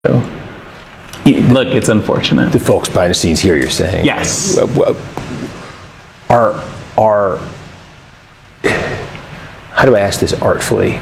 So, look, it's unfortunate. The folks behind the scenes here, you're saying? Yes. Are how do I ask this artfully?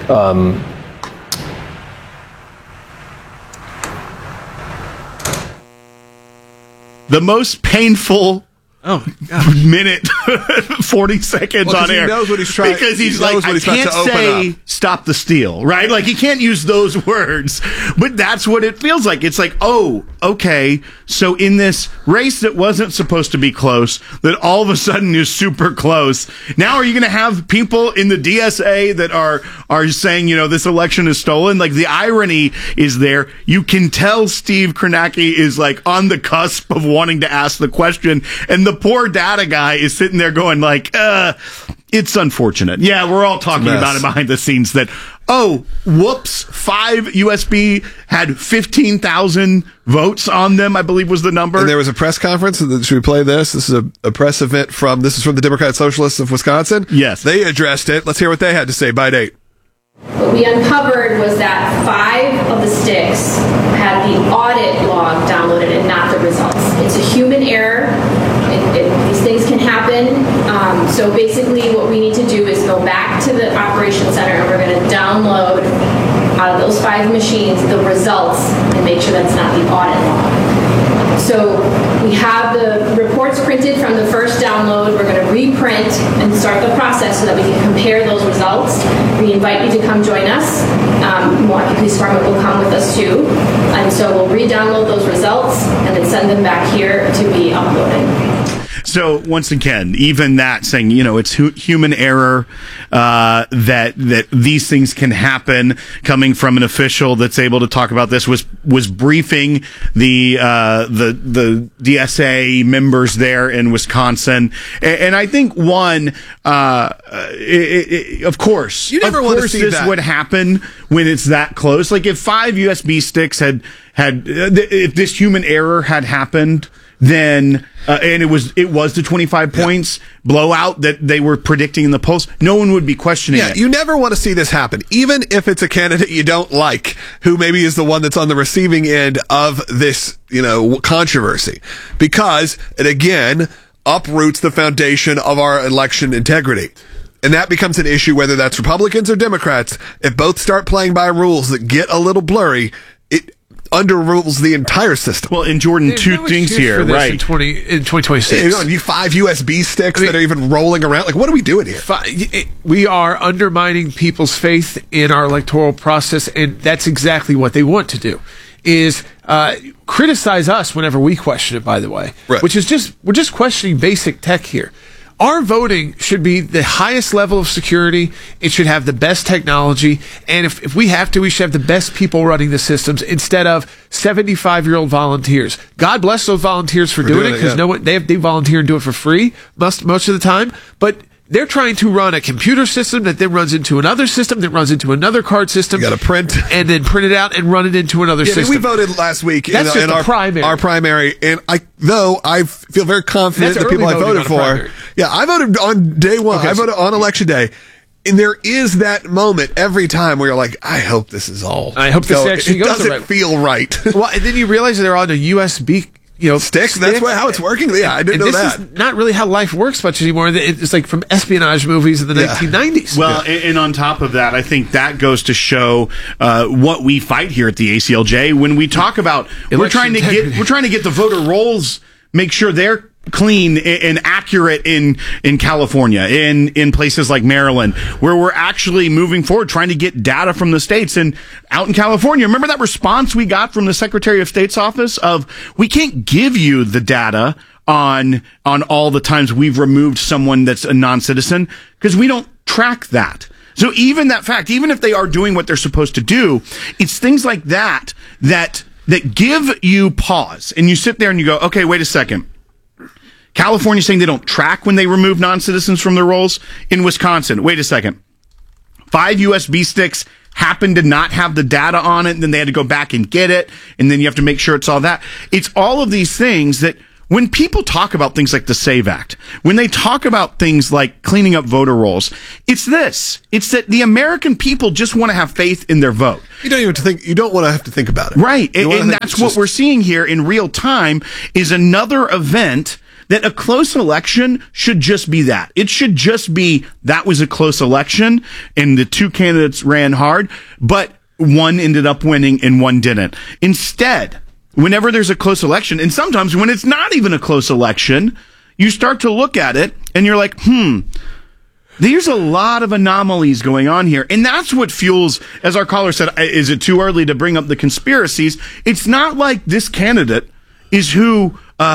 The most painful minute 40 seconds on air. He knows what he's trying. Because he's like, I can't say stop the steal, right? Like, he can't use those words, but that's what it feels like. It's like, oh, okay, so in this race that wasn't supposed to be close, that all of a sudden is super close, now are you going to have people in the DSA that are saying, you know, this election is stolen? Like, the irony is there. You can tell Steve Kornacki is like on the cusp of wanting to ask the question, and the poor data guy is sitting there going like, it's unfortunate. Yeah, we're all talking about it behind the scenes that, oh, whoops, 5 USB had 15,000 votes on them, I believe was the number. And there was a press conference. Should we play this? This is a press event from the Democrat Socialists of Wisconsin. Yes. They addressed it. Let's hear what they had to say by date. What we uncovered was that 5 of the sticks had the audit log downloaded and not the results. It's a human error. These things can happen. So basically what we need to do is go back to the operations center and we're going to download out of those 5 machines the results and make sure that's not the audit log. So we have the reports printed from the first download. We're going to reprint and start the process so that we can compare those results. We invite you to come join us. Milwaukee Police Department will come with us too. And so we'll re-download those results and then send them back here to be uploaded. So once again, even that saying, you know, it's human error, that these things can happen, coming from an official that's able to talk about this, was briefing the DSA members there in Wisconsin. And I think of course, you never want to see this that would happen when it's that close. Like if 5 USB sticks if this human error had happened, then and it was the 25 points blowout that they were predicting in the polls, no one would be questioning it. You never want to see this happen, even if it's a candidate you don't like, who maybe is the one that's on the receiving end of this, you know, controversy, because it again uproots the foundation of our election integrity. And that becomes an issue whether that's Republicans or Democrats. If both start playing by rules that get a little blurry, it underrules the entire system. Well, and Jordan, two things here, right? In 2026. You 5 USB sticks that are even rolling around. Like, what are we doing here? We are undermining people's faith in our electoral process, and that's exactly what they want to do, is criticize us whenever we question it, by the way. Right. Which is we're just questioning basic tech here. Our voting should be the highest level of security. It should have the best technology. And if we have to, we should have the best people running the systems instead of 75-year-old volunteers. God bless those volunteers for doing it, because they volunteer and do it for free most of the time. But they're trying to run a computer system that then runs into another system that runs into another card system. You got to print. And then print it out and run it into another system. We voted last week in our primary. Our primary. And I feel very confident That's the people I voted for. Primary. Yeah, I voted on day one. I voted on election day. And there is that moment every time where you're like, I hope this is all. I hope this actually goes the right. It doesn't feel right. Well, and then you realize they're on a USB sticks. That's how it's working. Yeah, I didn't know that. This is not really how life works much anymore. It's like from espionage movies in the 1990s. Well, and on top of that, I think that goes to show what we fight here at the ACLJ when we talk about we're trying to get the voter rolls, make sure they're clean and accurate in California, in places like Maryland, where we're actually moving forward, trying to get data from the states. And out in California, remember that response we got from the Secretary of State's office of, we can't give you the data on all the times we've removed someone that's a non-citizen because we don't track that. So even that fact, even if they are doing what they're supposed to do, it's things like that give you pause. And you sit there and you go, okay, wait a second. California saying they don't track when they remove non-citizens from their rolls. In Wisconsin, wait a second. 5 USB sticks happened to not have the data on it, and then they had to go back and get it, and then you have to make sure it's all that. It's all of these things that when people talk about things like the SAVE Act, when they talk about things like cleaning up voter rolls, it's this. It's that the American people just want to have faith in their vote. You don't even think, you don't want to have to think about it. Right. You wanna And think that's it's what just- we're seeing here in real time is another event that a close election should just be that. It should just be that was a close election and the two candidates ran hard, but one ended up winning and one didn't. Instead, whenever there's a close election, and sometimes when it's not even a close election, you start to look at it and you're like, there's a lot of anomalies going on here. And that's what fuels, as our caller said, is it too early to bring up the conspiracies? It's not like this candidate is who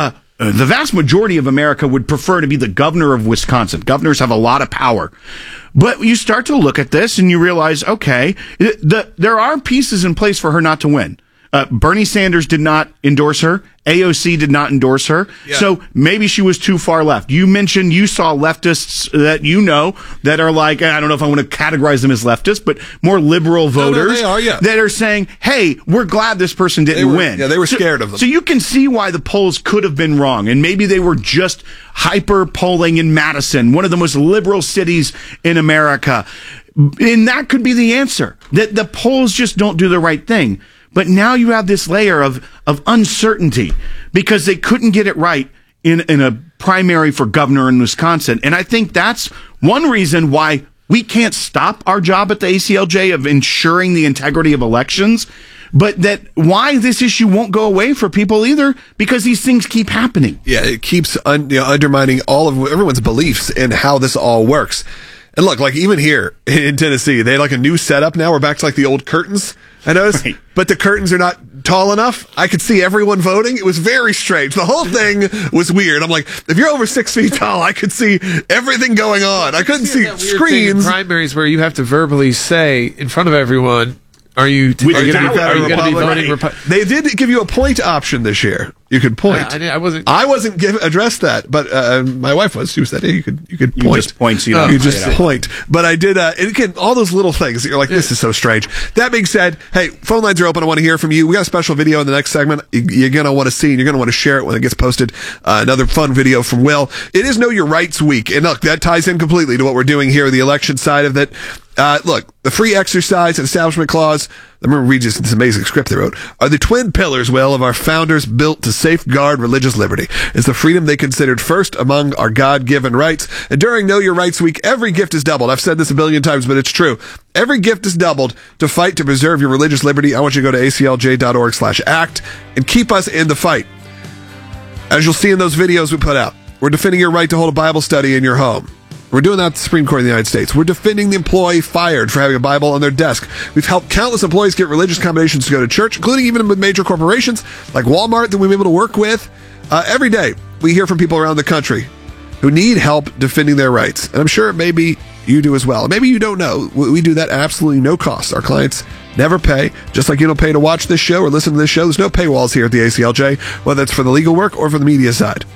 the vast majority of America would prefer to be the governor of Wisconsin. Governors have a lot of power. But you start to look at this and you realize, okay, there are pieces in place for her not to win. Bernie Sanders did not endorse her. AOC did not endorse her. Yeah. So maybe she was too far left. You mentioned you saw leftists that you know that are like, I don't know if I want to categorize them as leftists, but more liberal voters they are, yeah. that are saying, hey, we're glad this person didn't win. Yeah, they were scared of them. So you can see why the polls could have been wrong. And maybe they were just hyper polling in Madison, one of the most liberal cities in America. And that could be the answer, that the polls just don't do the right thing. But now you have this layer of uncertainty because they couldn't get it right in a primary for governor in Wisconsin. And I think that's one reason why we can't stop our job at the ACLJ of ensuring the integrity of elections, but that why this issue won't go away for people either, because these things keep happening. Yeah, it keeps undermining all of everyone's beliefs in how this all works. And look, like even here in Tennessee, they had like a new setup now. We're back to like the old curtains, I noticed. Right. But the curtains are not tall enough. I could see everyone voting. It was very strange. The whole thing was weird. I'm like, if you're over 6 feet tall, I could see everything going on. I couldn't see That weird thing in screens. primaries where you have to verbally say in front of everyone, are you going to be voting Republican? They did give you a point option this year. You could point. I wasn't. I wasn't addressed that, but my wife was. She said, "Hey, you could point. You just point, so you don't you say just it out. point." But I did. And again, all those little things that you're like, "This is so strange." That being said, hey, phone lines are open. I want to hear from you. We got a special video in the next segment. You're gonna want to see, and you're gonna want to share it when it gets posted. Another fun video from Will. It is Know Your Rights Week, and look, that ties in completely to what we're doing here, the election side of it. Look, the free exercise and establishment clause, I'm going to read you this amazing script they wrote, are the twin pillars, Will, of our founders built to safeguard religious liberty. It's the freedom they considered first among our God-given rights. And during Know Your Rights Week, every gift is doubled. I've said this a billion times, but it's true. Every gift is doubled to fight to preserve your religious liberty. I want you to go to aclj.org/act and keep us in the fight. As you'll see in those videos we put out, we're defending your right to hold a Bible study in your home. We're doing that at the Supreme Court of the United States. We're defending the employee fired for having a Bible on their desk. We've helped countless employees get religious accommodations to go to church, including even with major corporations like Walmart that we've been able to work with. Every day, we hear from people around the country who need help defending their rights. And I'm sure maybe you do as well. Maybe you don't know. We do that at absolutely no cost. Our clients never pay, just like you don't pay to watch this show or listen to this show. There's no paywalls here at the ACLJ, whether it's for the legal work or for the media side.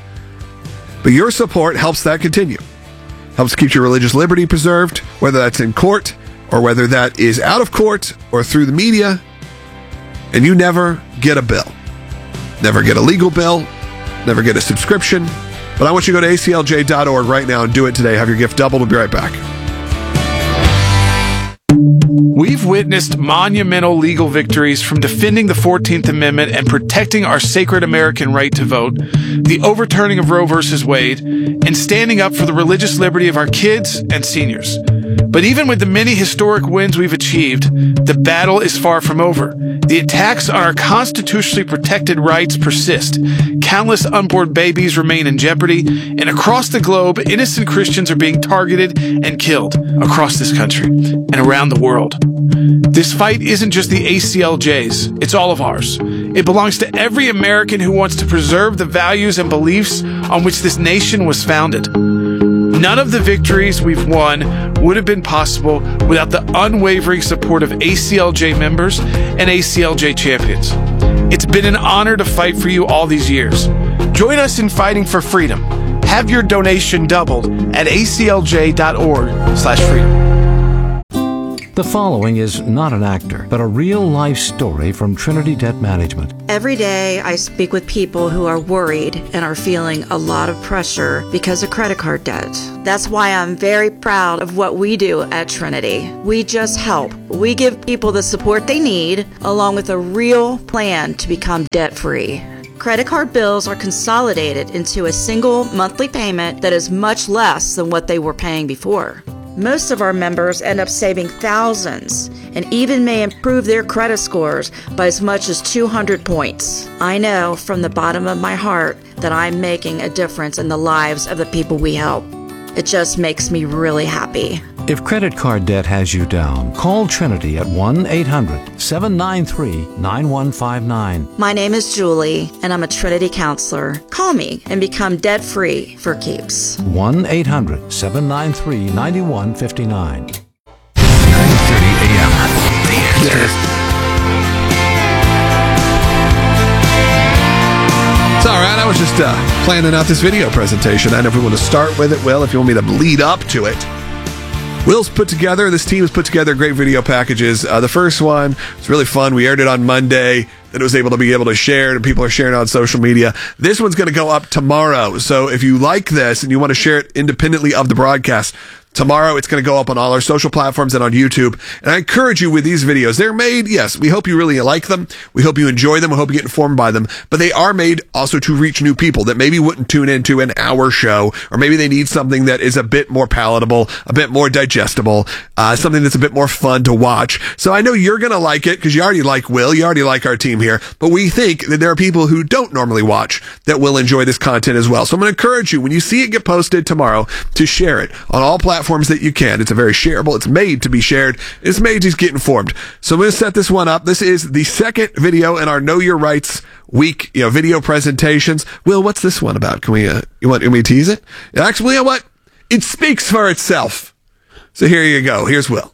But your support helps that continue. Helps keep your religious liberty preserved, whether that's in court or whether that is out of court or through the media. And you never get a bill. Never get a legal bill. Never get a subscription. But I want you to go to aclj.org right now and do it today. Have your gift doubled. We'll be right back. We've witnessed monumental legal victories from defending the 14th Amendment and protecting our sacred American right to vote, the overturning of Roe v. Wade, and standing up for the religious liberty of our kids and seniors. But even with the many historic wins we've achieved, the battle is far from over. The attacks on our constitutionally protected rights persist. Countless unborn babies remain in jeopardy, and across the globe, innocent Christians are being targeted and killed across this country and around the world. This fight isn't just the ACLJ's, it's all of ours. It belongs to every American who wants to preserve the values and beliefs on which this nation was founded. None of the victories we've won would have been possible without the unwavering support of ACLJ members and ACLJ champions. It's been an honor to fight for you all these years. Join us in fighting for freedom. Have your donation doubled at aclj.org/freedom. The following is not an actor, but a real-life story from Trinity Debt Management. Every day I speak with people who are worried and are feeling a lot of pressure because of credit card debt. That's why I'm very proud of what we do at Trinity. We just help. We give people the support they need, along with a real plan to become debt-free. Credit card bills are consolidated into a single monthly payment that is much less than what they were paying before. Most of our members end up saving thousands and even may improve their credit scores by as much as 200 points. I know from the bottom of my heart that I'm making a difference in the lives of the people we help. It just makes me really happy. If credit card debt has you down, call Trinity at 1-800-793-9159. My name is Julie, and I'm a Trinity counselor. Call me and become debt-free for keeps. 1-800-793-9159. 9:30 a.m. The Answer. It's all right. I was just planning out this video presentation. I don't know if we want to start with it. Well, if you want me to lead up to it. This team has put together great video packages. The first one was really fun. We aired it on Monday. Then it was able to share it, and people are sharing it on social media. This one's going to go up tomorrow. So if you like this and you want to share it independently of the broadcast, tomorrow it's going to go up on all our social platforms and on YouTube. And I encourage you with these videos. They're made, yes, we hope you really like them. We hope you enjoy them. We hope you get informed by them. But they are made also to reach new people that maybe wouldn't tune into an hour show, or maybe they need something that is a bit more palatable, a bit more digestible, something that's a bit more fun to watch. So I know you're going to like it because you already like Will. You already like our team here. But we think that there are people who don't normally watch that will enjoy this content as well. So I'm going to encourage you, when you see it get posted tomorrow, to share it on all platforms that you can. It's a very shareable. It's made to be shared. It's made to get informed. So I'm going to set this one up. This is the second video in our Know Your Rights week, video presentations. Will, what's this one about? Can we, you want me to tease it? Actually, you know what? It speaks for itself. So here you go. Here's Will.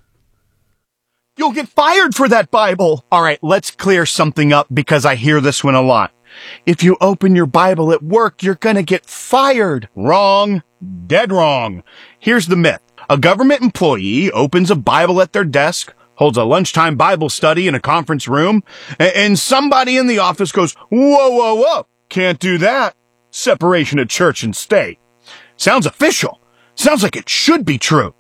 You'll get fired for that Bible. All right, let's clear something up because I hear this one a lot. If you open your Bible at work, you're going to get fired. Wrong. Dead wrong. Here's the myth. A government employee opens a Bible at their desk, holds a lunchtime Bible study in a conference room, and somebody in the office goes, whoa, whoa, whoa, can't do that. Separation of church and state. Sounds official. Sounds like it should be true.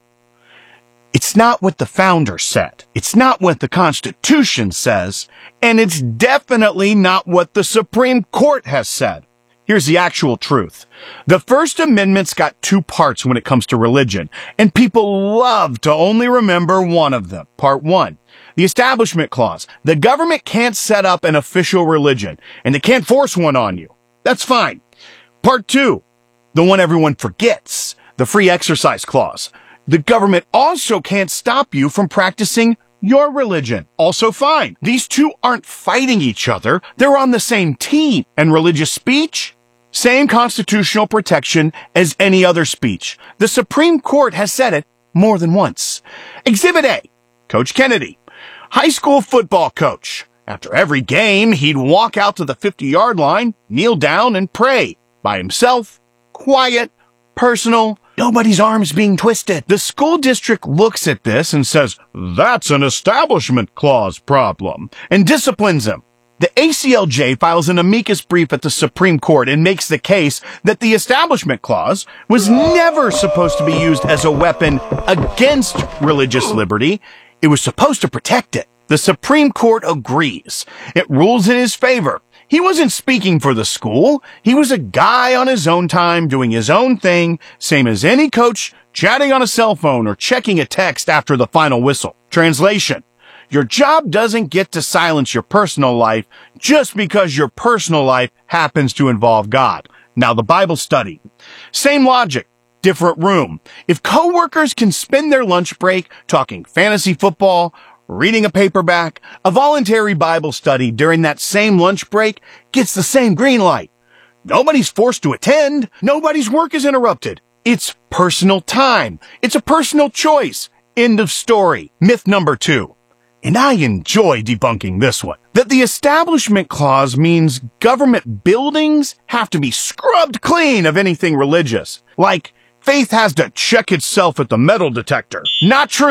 It's not what the founder said. It's not what the Constitution says. And it's definitely not what the Supreme Court has said. Here's the actual truth. The First Amendment's got two parts when it comes to religion, and people love to only remember one of them. Part 1, the Establishment Clause. The government can't set up an official religion, and they can't force one on you. That's fine. Part 2, the one everyone forgets, the Free Exercise Clause. The government also can't stop you from practicing your religion. Also fine. These two aren't fighting each other. They're on the same team. And religious speech? Same constitutional protection as any other speech. The Supreme Court has said it more than once. Exhibit A, Coach Kennedy, high school football coach. After every game, he'd walk out to the 50-yard line, kneel down, and pray. By himself, quiet, personal, nobody's arms being twisted. The school district looks at this and says, that's an Establishment Clause problem, and disciplines him. The ACLJ files an amicus brief at the Supreme Court and makes the case that the Establishment Clause was never supposed to be used as a weapon against religious liberty. It was supposed to protect it. The Supreme Court agrees. It rules in his favor. He wasn't speaking for the school. He was a guy on his own time doing his own thing, same as any coach chatting on a cell phone or checking a text after the final whistle. Translation: your job doesn't get to silence your personal life just because your personal life happens to involve God. Now the Bible study. Same logic, different room. If coworkers can spend their lunch break talking fantasy football, reading a paperback, a voluntary Bible study during that same lunch break gets the same green light. Nobody's forced to attend. Nobody's work is interrupted. It's personal time. It's a personal choice. End of story. Myth number 2. And I enjoy debunking this one. That the Establishment Clause means government buildings have to be scrubbed clean of anything religious. Like, faith has to check itself at the metal detector. Not true.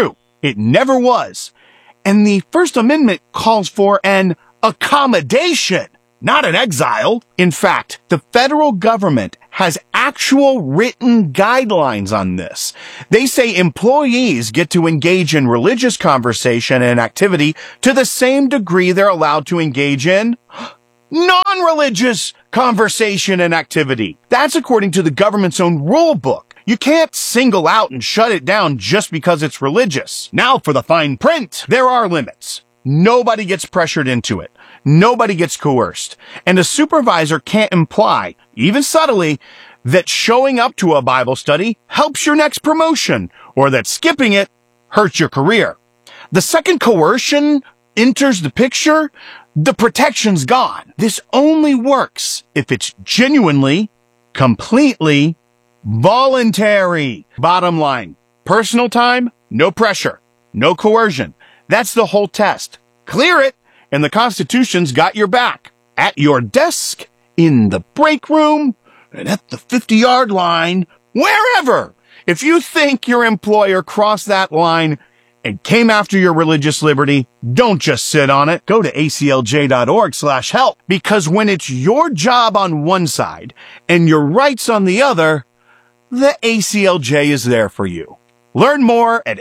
It never was. And the First Amendment calls for an accommodation, not an exile. In fact, the federal government has actual written guidelines on this. They say employees get to engage in religious conversation and activity to the same degree they're allowed to engage in non-religious conversation and activity. That's according to the government's own rule book. You can't single out and shut it down just because it's religious. Now for the fine print. There are limits. Nobody gets pressured into it. Nobody gets coerced. And a supervisor can't imply, even subtly, that showing up to a Bible study helps your next promotion, or that skipping it hurts your career. The second coercion enters the picture, the protection's gone. This only works if it's genuinely, completely voluntary. Bottom line, personal time, no pressure, no coercion. That's the whole test. Clear it, and the Constitution's got your back. At your desk, in the break room, and at the 50-yard line, wherever. If you think your employer crossed that line and came after your religious liberty, don't just sit on it. Go to aclj.org/help, because when it's your job on one side and your rights on the other, the ACLJ is there for you. Learn more at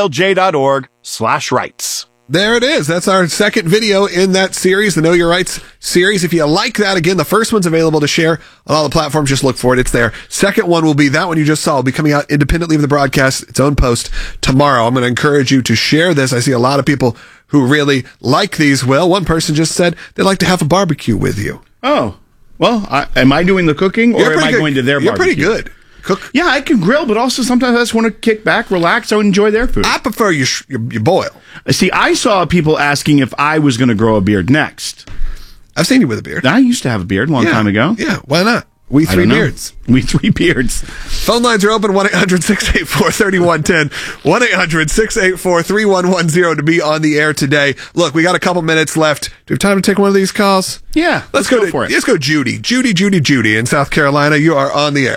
aclj.org/rights. There it is. That's our second video in that series, the Know Your Rights series. If you like that, again, the first one's available to share on all the platforms. Just look for it. It's there. Second one will be that one you just saw. Will be coming out independently of the broadcast, its own post tomorrow. I'm going to encourage you to share this. I see a lot of people who really like these. Well, one person just said they'd like to have a barbecue with you. Oh, well, am I doing the cooking, or am I going to their barbecue? You're pretty good. Cook. Yeah, I can grill, but also sometimes I just want to kick back, relax, and enjoy their food. I prefer you boil. See, I saw people asking if I was going to grow a beard next. I've seen you with a beard. I used to have a beard a long time ago. Yeah, why not? We three beards. We three beards. Phone lines are open, 1-800-684-3110, 1-800-684-3110 to be on the air today. Look, we got a couple minutes left. Do we have time to take one of these calls? Yeah, let's go for it. Let's go Judy. Judy in South Carolina. You are on the air.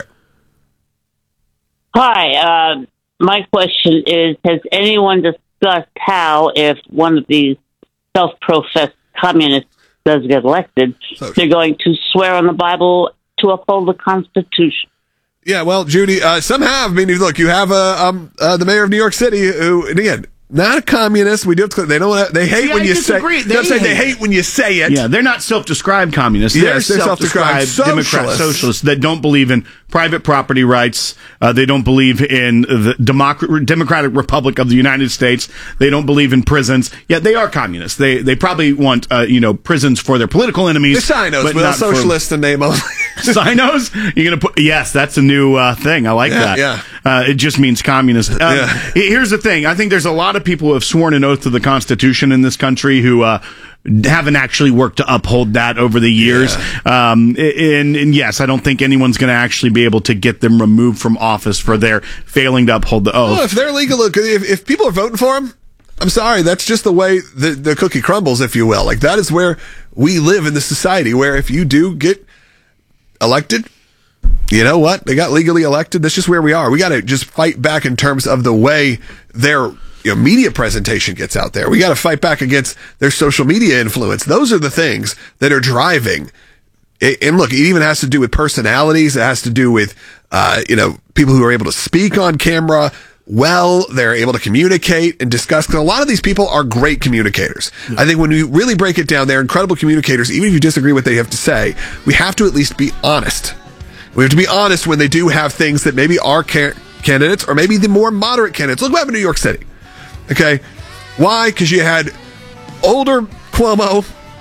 Hi, my question is, has anyone discussed how, if one of these self-professed communists does get elected, they're going to swear on the Bible to uphold the Constitution? Yeah, well, Judy, some have. I mean, look, you have the mayor of New York City, who, and again, not a communist. We do have to, they don't. They hate when you say. They hate when you say it. Yeah, they're not self-described communists. Yes, they're self-described Democrat socialists that don't believe in private property rights. They don't believe in the Democratic Republic of the United States. They don't believe in prisons. Yeah, they are communists. They probably want prisons for their political enemies. The Sinos, but not socialist in name only. Sinos? You're gonna put? Yes, that's a new thing. I like that. Yeah. It just means communist. Here's the thing. I think there's a lot of people who have sworn an oath to the Constitution in this country who haven't actually worked to uphold that over the years. Yeah. And yes, I don't think anyone's going to actually be able to get them removed from office for their failing to uphold the oath. Well, if they're legal, if people are voting for them, I'm sorry, that's just the way the cookie crumbles, if you will. Like, that is where we live in the society, where if you do get elected, you know what? They got legally elected. That's just where we are. We got to just fight back in terms of the way their media presentation gets out there. We got to fight back against their social media influence. Those are the things that are driving. And look, it even has to do with personalities. It has to do with, people who are able to speak on camera well. They're able to communicate and discuss. Because a lot of these people are great communicators. Yeah. I think when we really break it down, they're incredible communicators. Even if you disagree with what they have to say, we have to at least be honest. We have to be honest when they do have things that maybe are candidates, or maybe the more moderate candidates. Look what happened in New York City. Okay. Why? Because you had older Cuomo,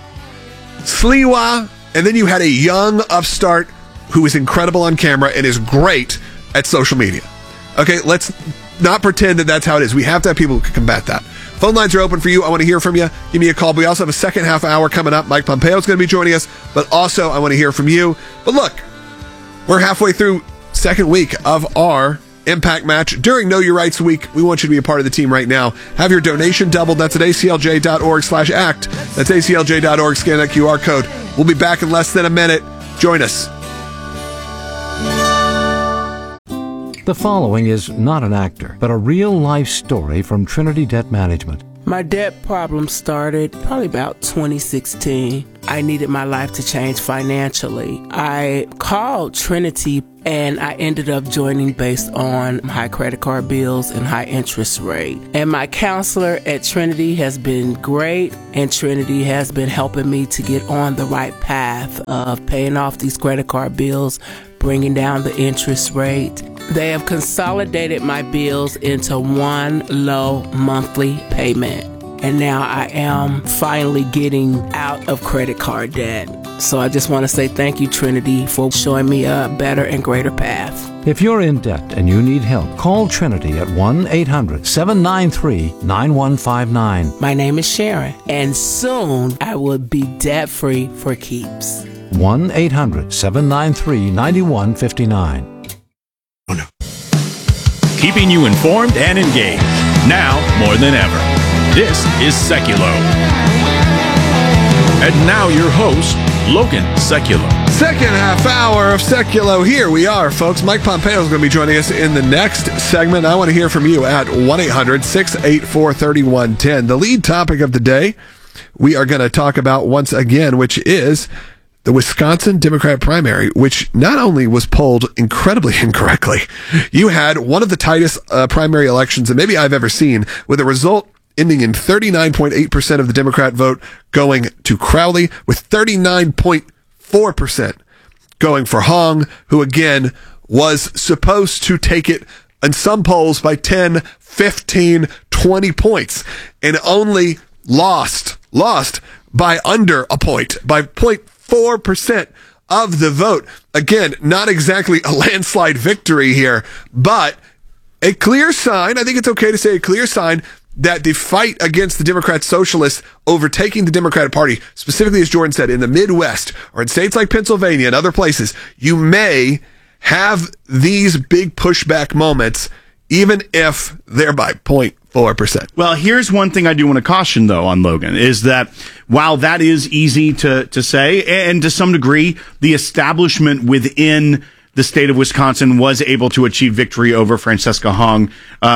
Sliwa, and then you had a young upstart who is incredible on camera and is great at social media. Okay, let's not pretend that that's how it is. We have to have people who can combat that. Phone lines are open for you. I want to hear from you. Give me a call. We also have a second half hour coming up. Mike Pompeo is going to be joining us, but also I want to hear from you. But look, we're halfway through second week of our Impact Match during Know Your Rights Week. We want you to be a part of the team right now. Have your donation doubled. That's at aclj.org/act. That's aclj.org. Scan that QR code. We'll be back in less than a minute. Join us. The following is not an actor, but a real-life story from Trinity Debt Management. My debt problem started probably about 2016. I needed my life to change financially. I called Trinity and I ended up joining based on high credit card bills and high interest rate. And my counselor at Trinity has been great, and Trinity has been helping me to get on the right path of paying off these credit card bills, bringing down the interest rate. They have consolidated my bills into one low monthly payment. And now I am finally getting out of credit card debt. So I just want to say thank you, Trinity, for showing me a better and greater path. If you're in debt and you need help, call Trinity at 1-800-793-9159. My name is Sharon, and soon I will be debt-free for keeps. 1-800-793-9159. Keeping you informed and engaged, now more than ever. This is Seculo. And now your host, Logan Seculo. Second half hour of Seculo. Here we are, folks. Mike Pompeo is going to be joining us in the next segment. I want to hear from you at 1-800-684-3110. The lead topic of the day we are going to talk about once again, which is the Wisconsin Democrat primary, which not only was polled incredibly incorrectly, you had one of the tightest primary elections that maybe I've ever seen, with a result ending in 39.8% of the Democrat vote going to Crowley, with 39.4% going for Hong, who again was supposed to take it in some polls by 10, 15, 20 points, and only lost by under a point, by 0.4% of the vote. Again, not exactly a landslide victory here, but a clear sign, I think it's okay to say a clear sign, that the fight against the Democrat Socialists overtaking the Democratic Party, specifically, as Jordan said, in the Midwest or in states like Pennsylvania and other places, you may have these big pushback moments, even if they're by 0.4%. Well, here's one thing I do want to caution, though, on Logan, is that while that is easy to say, and to some degree, the establishment within the state of Wisconsin was able to achieve victory over Francesca Hong.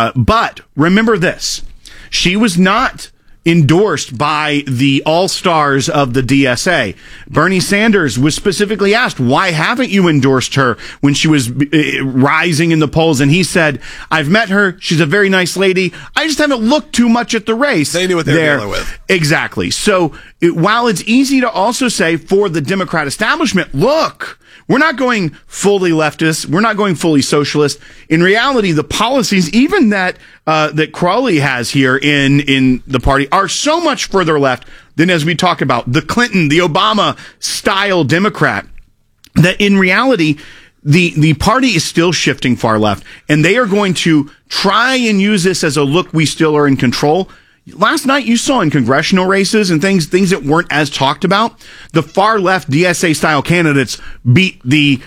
But remember this. She was not endorsed by the all-stars of the DSA. Bernie Sanders was specifically asked, why haven't you endorsed her when she was rising in the polls? And he said, I've met her. She's a very nice lady. I just haven't looked too much at the race. They knew what they were dealing with. Exactly. So while it's easy to also say for the Democrat establishment, look, we're not going fully leftist. We're not going fully socialist. In reality, the policies, even that Crowley has here in the party, are so much further left than, as we talk about, the Clinton, the Obama style Democrat, that in reality, the party is still shifting far left, and they are going to try and use this as a look, we still are in control. Last night, you saw in congressional races and things that weren't as talked about, the far left DSA style candidates beat the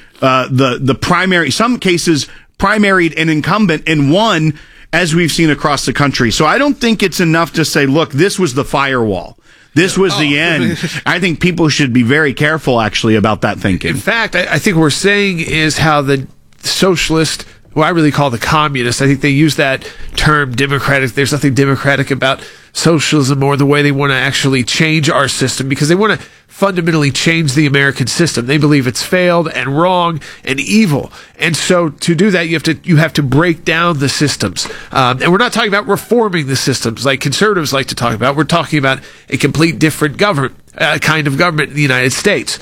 primary, some cases primaried an incumbent and won, as we've seen across the country. So I don't think it's enough to say, look, this was the firewall. This was the end. I think people should be very careful, actually, about that thinking. In fact, I think what we're saying is how the socialist, well, I really call the communists, I think they use that term democratic. There's nothing democratic about socialism or the way they want to actually change our system, because they want to fundamentally change the American system. They believe it's failed and wrong and evil. And so to do that, you have to break down the systems. And we're not talking about reforming the systems like conservatives like to talk about. We're talking about a complete different government. Kind of government in the United States.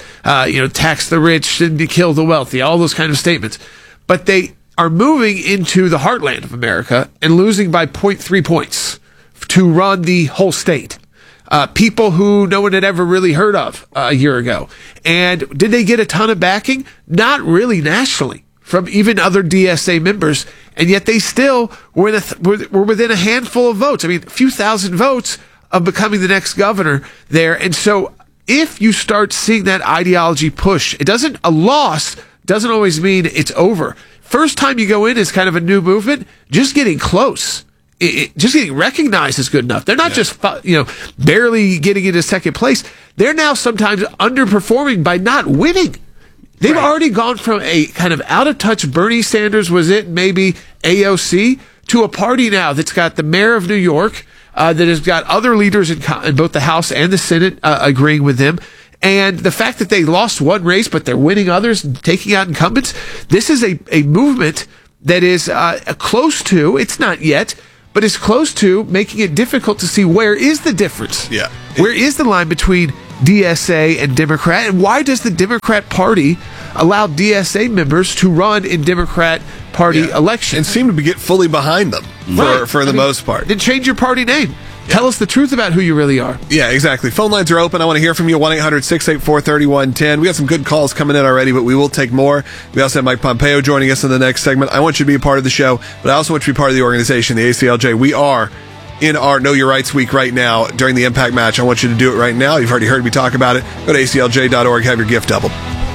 Tax the rich and kill the wealthy, all those kind of statements. But they are moving into the heartland of America and losing by 0.3 points to run the whole state. People who no one had ever really heard of a year ago. And did they get a ton of backing? Not really nationally from even other DSA members. And yet they still were within a handful of votes. I mean, a few thousand votes of becoming the next governor there. And so if you start seeing that ideology push, a loss doesn't always mean it's over. First time you go in is kind of a new movement, just getting close. Just getting recognized is good enough. They're not just, barely getting into second place. They're now sometimes underperforming by not winning. They've already gone from a kind of out-of-touch Bernie Sanders, was it maybe AOC, to a party now that's got the mayor of New York, that has got other leaders in both the House and the Senate agreeing with them. And the fact that they lost one race, but they're winning others, taking out incumbents, this is a movement that is close to, it's not yet, but is close to making it difficult to see where is the difference. Yeah. Where is the line between DSA and Democrat, and why does the Democrat Party allow DSA members to run in Democrat Party elections? And seem to get fully behind them for the most part. Then change your party name. Tell us the truth about who you really are. Yeah, exactly. Phone lines are open. I want to hear from you. 1-800-684-3110. We got some good calls coming in already, but we will take more. We also have Mike Pompeo joining us in the next segment. I want you to be a part of the show, but I also want you to be part of the organization, the ACLJ. We are in our Know Your Rights Week right now during the Impact Match. I want you to do it right now. You've already heard me talk about it. Go to aclj.org. Have your gift doubled.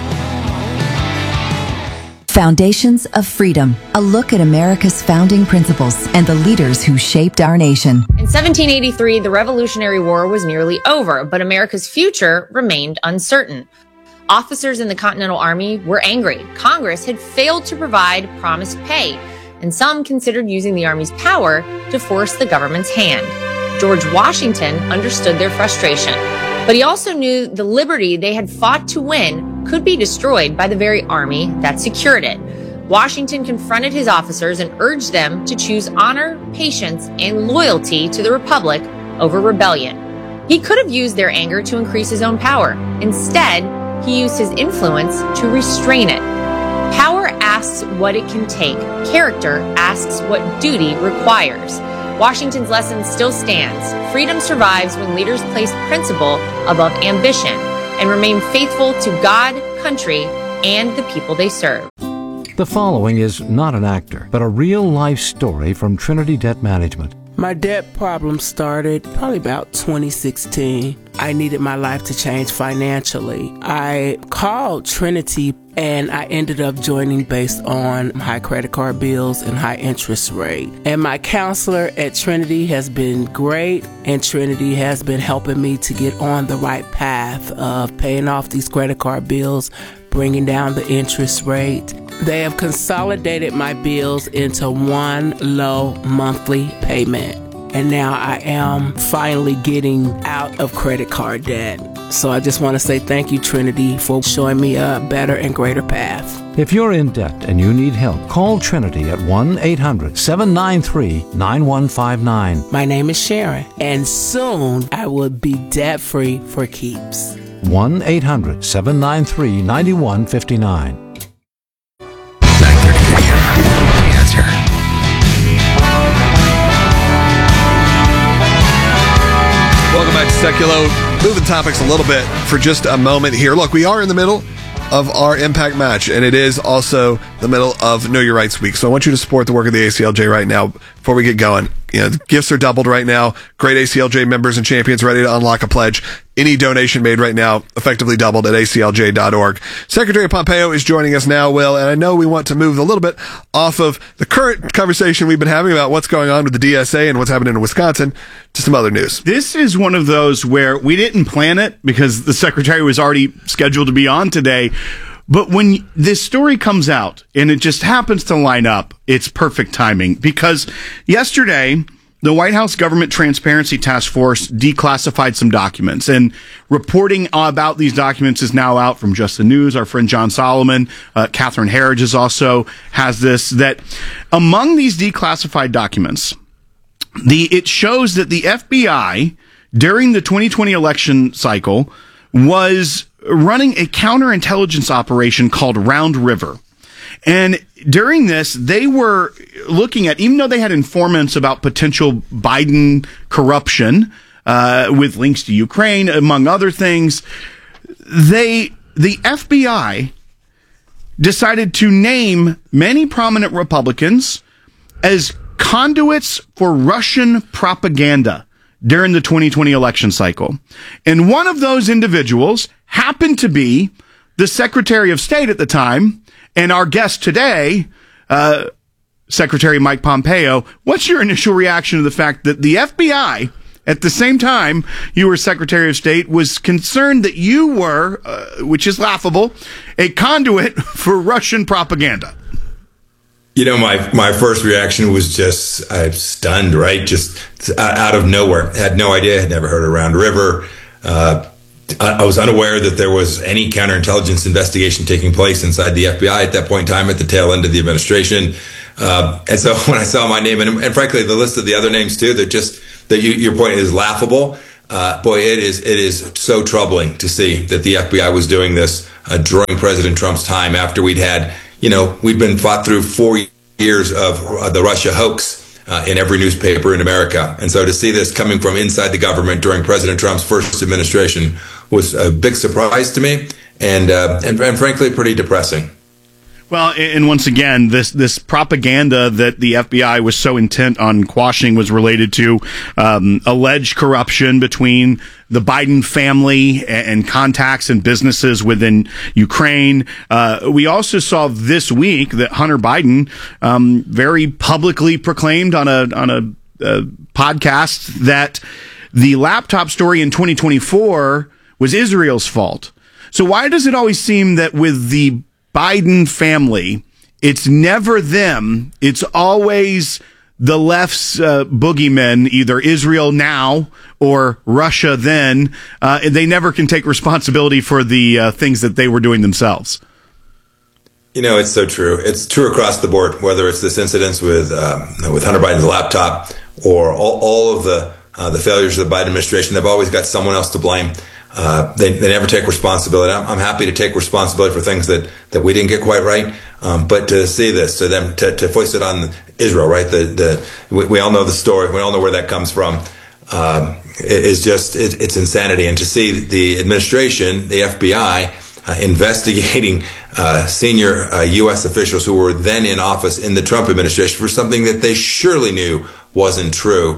Foundations of Freedom, a look at America's founding principles and the leaders who shaped our nation. In 1783, the Revolutionary War was nearly over, but America's future remained uncertain. Officers in the Continental Army were angry. Congress had failed to provide promised pay, and some considered using the Army's power to force the government's hand. George Washington understood their frustration, but he also knew the liberty they had fought to win could be destroyed by the very army that secured it. Washington confronted his officers and urged them to choose honor, patience, and loyalty to the Republic over rebellion. He could have used their anger to increase his own power. Instead, he used his influence to restrain it. Power asks what it can take. Character asks what duty requires. Washington's lesson still stands. Freedom survives when leaders place principle above ambition and remain faithful to God, country, and the people they serve. The following is not an actor, but a real-life story from Trinity Debt Management. My debt problem started probably about 2016. I needed my life to change financially. I called Trinity and I ended up joining based on high credit card bills and high interest rate. And my counselor at Trinity has been great, and Trinity has been helping me to get on the right path of paying off these credit card bills, bringing down the interest rate. They have consolidated my bills into one low monthly payment. And now I am finally getting out of credit card debt. So I just want to say thank you, Trinity, for showing me a better and greater path. If you're in debt and you need help, call Trinity at 1-800-793-9159. My name is Sharon, and soon I will be debt-free for keeps. 1-800-793-9159. Welcome back to Seculo. Moving topics a little bit for just a moment here. Look, we are in the middle of our Impact Match, and it is also the middle of Know Your Rights Week. So I want you to support the work of the ACLJ right now before we get going. You know, the gifts are doubled right now. Great ACLJ members and champions ready to unlock a pledge. Any donation made right now effectively doubled at aclj.org. Secretary Pompeo is joining us now, Will, and I know we want to move a little bit off of the current conversation we've been having about what's going on with the DSA and what's happening in Wisconsin to some other news. This is one of those where we didn't plan it because the secretary was already scheduled to be on today. But when this story comes out and it just happens to line up, it's perfect timing, because yesterday the White House Government Transparency Task Force declassified some documents, and reporting about these documents is now out from Just the News. Our friend John Solomon, Catherine Herridge also has this, that among these declassified documents, it shows that the FBI during the 2020 election cycle was running a counterintelligence operation called Round River. And during this, they were looking at, even though they had informants about potential Biden corruption, with links to Ukraine, among other things, the FBI decided to name many prominent Republicans as conduits for Russian propaganda during the 2020 election cycle. And one of those individuals happened to be the Secretary of State at the time, and our guest today, Secretary Mike Pompeo. What's your initial reaction to the fact that the FBI at the same time you were Secretary of State, was concerned that you were, which is laughable, a conduit for Russian propaganda. You know, my first reaction was just, I'm stunned, right? Just out of nowhere. Had no idea, had never heard of Round River. I was unaware that there was any counterintelligence investigation taking place inside the FBI at that point in time, at the tail end of the administration. And so when I saw my name, and frankly, the list of the other names too, your point is laughable. Boy, it is so troubling to see that the FBI was doing this during President Trump's time, after we'd been fought through 4 years of the Russia hoax in every newspaper in America. And so to see this coming from inside the government during President Trump's first administration was a big surprise to me, and frankly, pretty depressing. Well, and once again, this propaganda that the FBI was so intent on quashing was related to alleged corruption between the Biden family and contacts and businesses within Ukraine. We also saw this week that Hunter Biden very publicly proclaimed on a podcast that the laptop story in 2024 was Israel's fault. So why does it always seem that with the Biden family, it's never them, it's always the left's boogeymen, either Israel now or Russia then, and they never can take responsibility for the things that they were doing themselves? You know, it's so true. It's true across the board, whether it's this incident with Hunter Biden's laptop or all of the failures of the Biden administration. They've always got someone else to blame. They never take responsibility. I'm happy to take responsibility for things that we didn't get quite right. But to see this, to them, to foist it on Israel, right? We all know the story. We all know where that comes from. It's insanity. And to see the administration, the FBI, investigating senior U.S. officials who were then in office in the Trump administration for something that they surely knew wasn't true.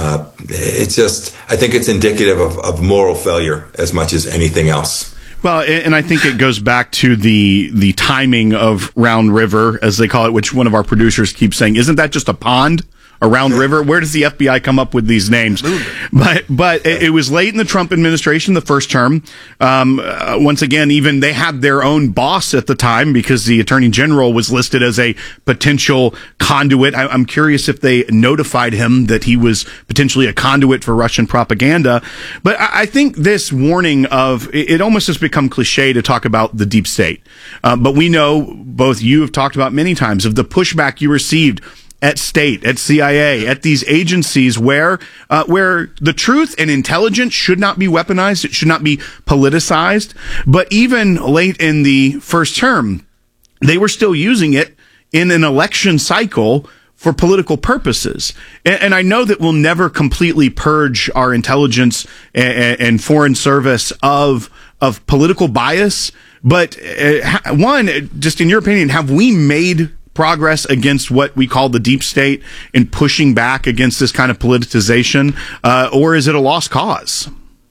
I think it's indicative of moral failure as much as anything else. Well, and I think it goes back to the timing of Round River, as they call it, which one of our producers keeps saying, isn't that just a pond? A Round River? Where does the FBI come up with these names? But it was late in the Trump administration, the first term. Once again, even they had their own boss at the time because the attorney general was listed as a potential conduit. I'm curious if they notified him that he was potentially a conduit for Russian propaganda. But I think this warning of it almost has become cliche to talk about the deep state. But we know, both you have talked about many times, of the pushback you received at state, at CIA, at these agencies where the truth and intelligence should not be weaponized. It should not be politicized. But even late in the first term, they were still using it in an election cycle for political purposes. And I know that we'll never completely purge our intelligence and foreign service of political bias. But one, just in your opinion, have we made progress against what we call the deep state in pushing back against this kind of politicization, or is it a lost cause?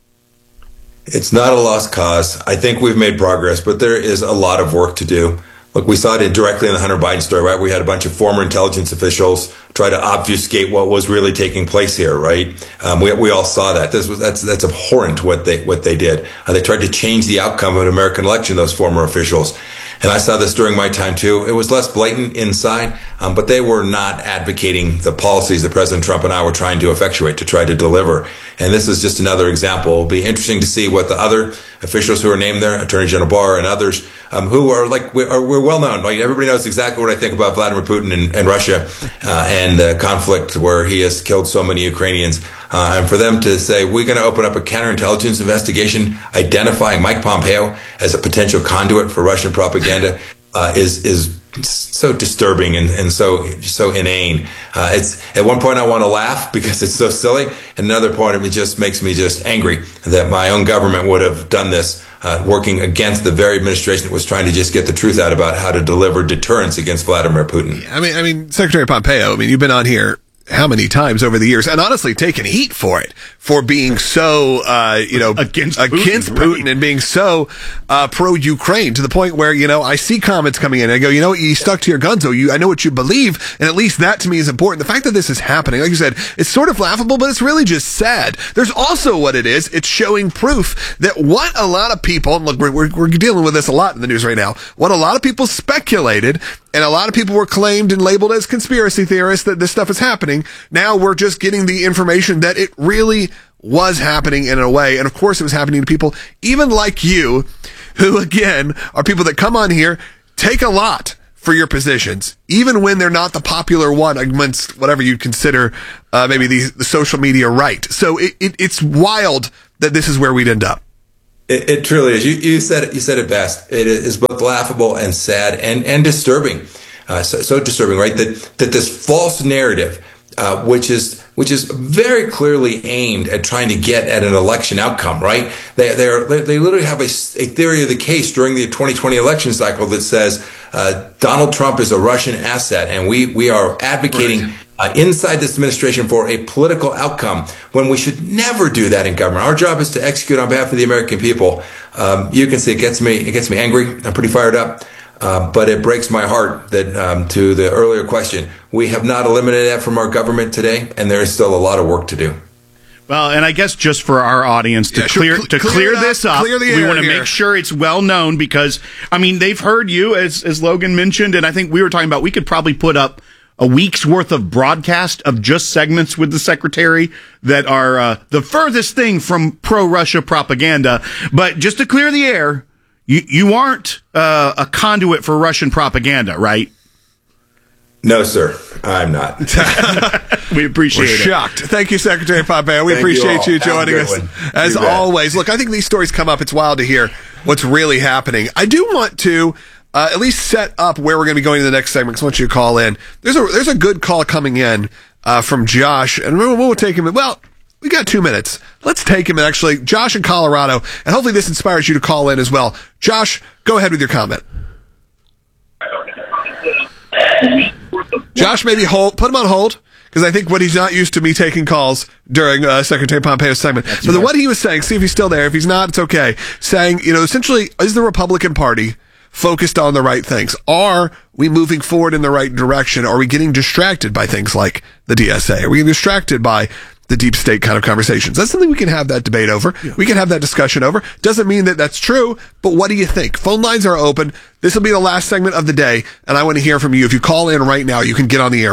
It's not a lost cause. I think we've made progress, but there is a lot of work to do. Look, we saw it directly in the Hunter Biden story, right? We had a bunch of former intelligence officials try to obfuscate what was really taking place here, right? We all saw that. That's abhorrent what they did. They tried to change the outcome of an American election, those former officials. And I saw this during my time too. It was less blatant inside, but they were not advocating the policies that President Trump and I were trying to effectuate, to try to deliver. And this is just another example. It'll be interesting to see what the other officials who are named there, Attorney General Barr and others, who are we're well known. Like, everybody knows exactly what I think about Vladimir Putin and Russia and the conflict where he has killed so many Ukrainians. And for them to say, we're going to open up a counterintelligence investigation identifying Mike Pompeo as a potential conduit for Russian propaganda is so disturbing and so inane. It's at one point I want to laugh because it's so silly, and another point it just makes me just angry that my own government would have done this, working against the very administration that was trying to just get the truth out about how to deliver deterrence against Vladimir Putin. I mean, Secretary Pompeo, you've been on here how many times over the years, and honestly taken heat for it, for being so, against Putin right. and being so pro-Ukraine, to the point where, I see comments coming in and I go, you stuck to your guns, I know what you believe, and at least that to me is important. The fact that this is happening, like you said, it's sort of laughable, but it's really just sad. There's also what it is, it's showing proof that what a lot of people, and look, we're dealing with this a lot in the news right now, what a lot of people speculated, and a lot of people were claimed and labeled as conspiracy theorists that this stuff is happening. Now we're just getting the information that it really was happening in a way. And of course it was happening to people even like you, who again are people that come on here, take a lot for your positions, even when they're not the popular one amongst whatever you'd consider maybe the social media right. So it's wild that this is where we'd end up. It truly is. You said it best. It is both laughable and sad and disturbing. So disturbing, right? That this false narrative, which is very clearly aimed at trying to get at an election outcome, right? They literally have a theory of the case during the 2020 election cycle that says Donald Trump is a Russian asset, and we are advocating inside this administration for a political outcome, when we should never do that in government. Our job is to execute on behalf of the American people. You can see it gets me angry. I'm pretty fired up. But it breaks my heart that, to the earlier question, we have not eliminated that from our government today, and there is still a lot of work to do. Well, and I guess just for our audience to clear this up, we want to make sure it's well known, because they've heard you, as Logan mentioned, and I think we were talking about we could probably put up a week's worth of broadcast of just segments with the secretary that are the furthest thing from pro-Russia propaganda. But just to clear the air, you aren't a conduit for Russian propaganda, right? No, sir, I'm not. We appreciate it. We're shocked. Thank you, Secretary Pompeo. We appreciate you joining us. As always, look, I think these stories come up. It's wild to hear what's really happening. I do want to at least set up where we're going to be going to the next segment, because I want you to call in. There's a good call coming in from Josh, and we'll take him. Well, we got 2 minutes. Let's take him. And actually, Josh in Colorado, and hopefully this inspires you to call in as well. Josh, go ahead with your comment. Josh, maybe put him on hold, because I think what he's not used to me taking calls during Secretary Pompeo's segment. But what he was saying, see if he's still there. If he's not, it's okay. Saying, essentially, is the Republican Party focused on the right things? Are we moving forward in the right direction? Are we getting distracted by things like the DSA? Are we getting distracted by the deep state kind of conversations? That's something we can have that debate over. Yeah. We can have that discussion over. Doesn't mean that that's true, but what do you think? Phone lines are open. This will be the last segment of the day, and I want to hear from you. If you call in right now, you can get on the air.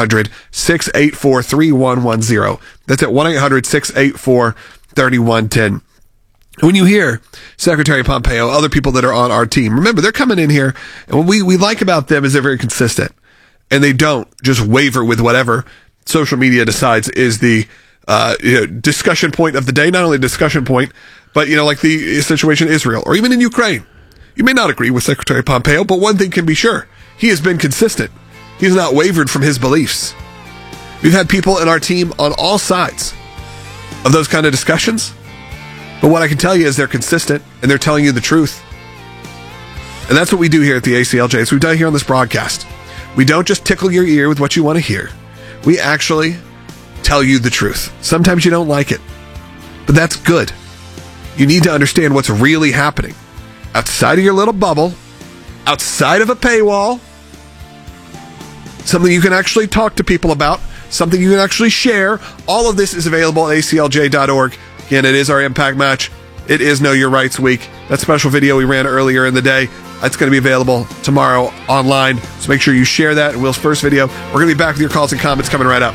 1-800-684-3110. That's at 1-800-684-3110. When you hear Secretary Pompeo, other people that are on our team, remember, they're coming in here, and what we like about them is they're very consistent, and they don't just waver with whatever social media decides is the discussion point of the day. Not only discussion point, but like the situation in Israel or even in Ukraine. You may not agree with Secretary Pompeo, but one thing can be sure: he has been consistent. He has not wavered from his beliefs. We've had people in our team on all sides of those kind of discussions, but what I can tell you is they're consistent and they're telling you the truth. And that's what we do here at the ACLJ. So we've done here on this broadcast. We don't just tickle your ear with what you want to hear. We actually tell you the truth. Sometimes you don't like it, but that's good. You need to understand what's really happening outside of your little bubble, outside of a paywall, something you can actually talk to people about, something you can actually share. All of this is available at aclj.org. Again, it is our Impact Match. It is Know Your Rights Week. That special video we ran earlier in the day, it's going to be available tomorrow online. So make sure you share that in Will's first video. We're going to be back with your calls and comments coming right up.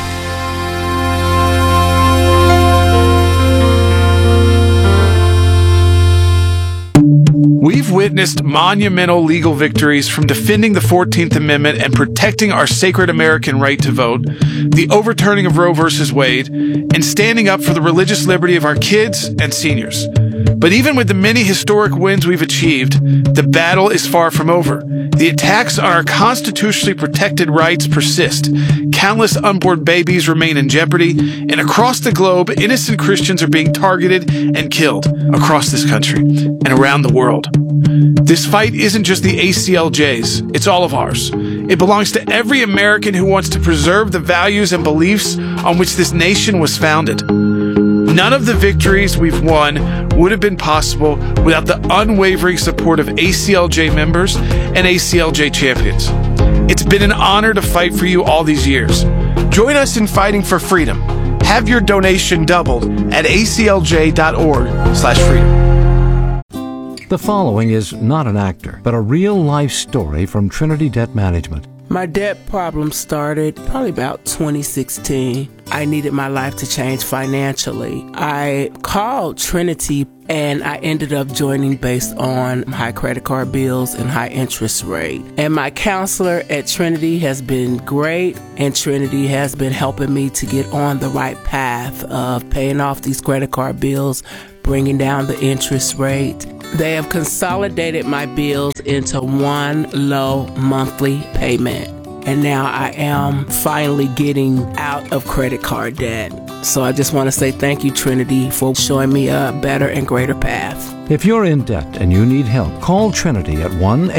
We've witnessed monumental legal victories, from defending the 14th Amendment and protecting our sacred American right to vote, the overturning of Roe v. Wade, and standing up for the religious liberty of our kids and seniors. But even with the many historic wins we've achieved, the battle is far from over. The attacks on our constitutionally protected rights persist. Countless unborn babies remain in jeopardy, and across the globe, innocent Christians are being targeted and killed across this country and around the world. This fight isn't just the ACLJ's, it's all of ours. It belongs to every American who wants to preserve the values and beliefs on which this nation was founded. None of the victories we've won would have been possible without the unwavering support of ACLJ members and ACLJ champions. It's been an honor to fight for you all these years. Join us in fighting for freedom. Have your donation doubled at aclj.org/freedom. The following is not an actor, but a real-life story from Trinity Debt Management. My debt problem started probably about 2016. I needed my life to change financially. I called Trinity and I ended up joining based on high credit card bills and high interest rate. And my counselor at Trinity has been great, and Trinity has been helping me to get on the right path of paying off these credit card bills, bringing down the interest rate. They have consolidated my bills into one low monthly payment. And now I am finally getting out of credit card debt. So I just want to say thank you, Trinity, for showing me a better and greater path. If you're in debt and you need help, call Trinity at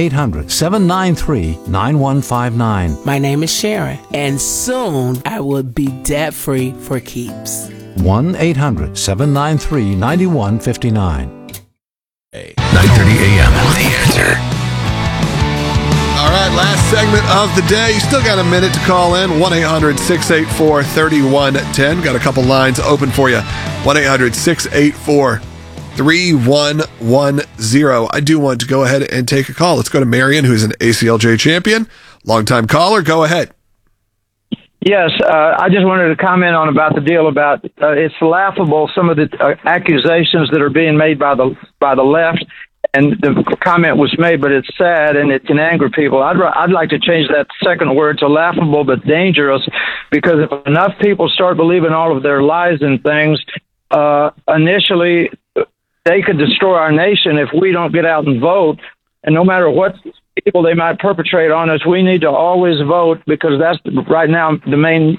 1-800-793-9159. My name is Sharon, and soon I will be debt-free for keeps. 1-800-793-9159. 9:30 a.m. The Answer. All right, last segment of the day. You still got a minute to call in. 1-800-684-3110. Got a couple lines open for you. 1-800-684-3110. I do want to go ahead and take a call. Let's go to Marion, who's an ACLJ champion. Longtime caller. Go ahead. Yes, I just wanted to comment on about the deal about it's laughable, some of the accusations that are being made by the left, and the comment was made, but it's sad and it can anger people. I'd like to change that second word to laughable but dangerous, because if enough people start believing all of their lies and things, initially they could destroy our nation if we don't get out and vote. And no matter what people they might perpetrate on us, we need to always vote, because that's right now the main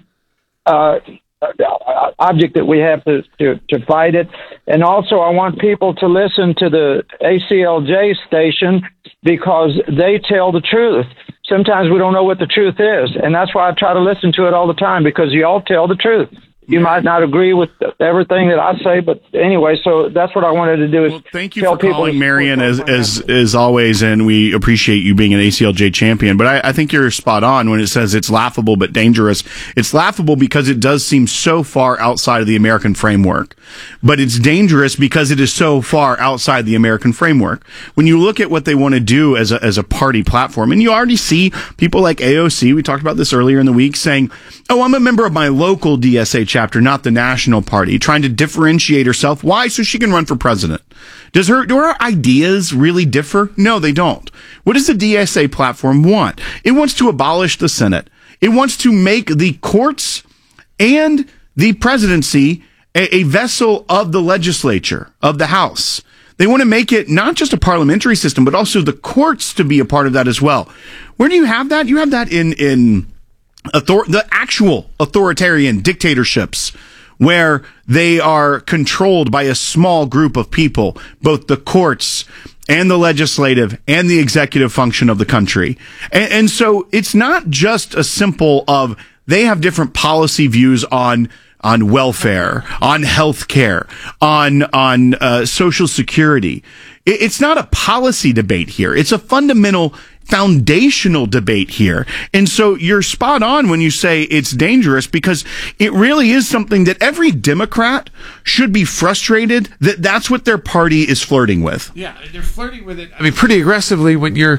object that we have to fight it. And also I want people to listen to the ACLJ station, because they tell the truth. Sometimes we don't know what the truth is, and that's why I try to listen to it all the time, because you all tell the truth. You might not agree with everything that I say, but anyway, so that's what I wanted to do. Is thank you for calling, Marion, as always, and we appreciate you being an ACLJ champion. But I think you're spot on when it says it's laughable but dangerous. It's laughable because it does seem so far outside of the American framework, but it's dangerous because it is so far outside the American framework. When you look at what they want to do as a party platform, and you already see people like AOC, we talked about this earlier in the week, saying, "Oh, I'm a member of my local DSA chapter, not the national party," trying to differentiate herself. Why? So she can run for president. Do her ideas really differ? No, they don't. What does the DSA platform want? It wants to abolish the Senate. It wants to make the courts and the presidency a vessel of the legislature, of the House. They want to make it not just a parliamentary system, but also the courts to be a part of that as well. Where do you have that? You have that in the actual authoritarian dictatorships, where they are controlled by a small group of people, both the courts and the legislative and the executive function of the country. And so it's not just a simple of they have different policy views on welfare, on health care, on social security. It's not a policy debate here. It's a fundamental foundational debate here. And so you're spot on when you say it's dangerous, because it really is something that every Democrat should be frustrated that that's what their party is flirting with. Yeah, they're flirting with it. I mean, pretty aggressively when you're,